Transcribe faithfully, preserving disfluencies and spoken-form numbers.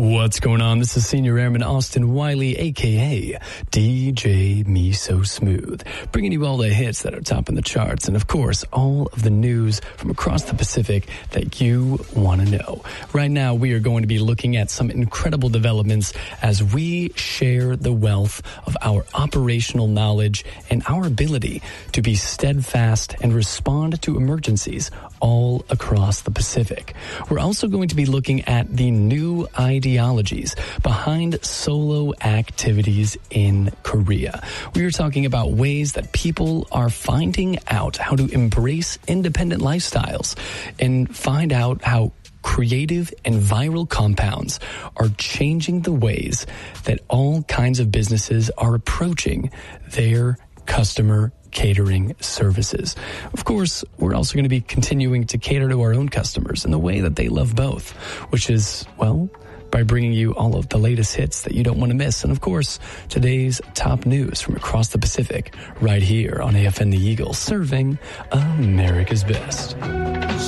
What's going on? This is Senior Airman Austin Wiley, a k a. D J Me So Smooth, bringing you all the hits that are topping the charts and, of course, all of the news from across the Pacific that you want to know. Right now, we are going to be looking at some incredible developments as we share the wealth of our operational knowledge and our ability to be steadfast and respond to emergencies all across the Pacific. We're also going to be looking at the new ideologies behind solo activities in Korea. We are talking about ways that people are finding out how to embrace independent lifestyles and find out how creative and viral compounds are changing the ways that all kinds of businesses are approaching their customer catering services. Of course, we're also going to be continuing to cater to our own customers in the way that they love both, which is, well, by bringing you all of the latest hits that you don't want to miss. And of course, today's top news from across the Pacific right here on A F N The Eagle, serving America's best.